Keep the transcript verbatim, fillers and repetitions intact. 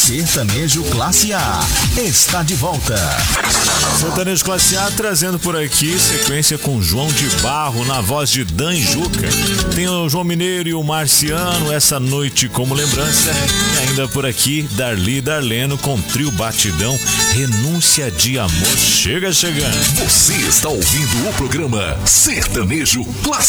Sertanejo Classe A está de volta. Sertanejo Classe A trazendo por aqui sequência com João de Barro na voz de Dan e Juca. Tem o João Mineiro e o Marciano, Essa Noite Como Lembrança. E ainda por aqui, Darli e Darleno com trio batidão, Renúncia de Amor. Chega chegando. Você está ouvindo o programa Sertanejo Classe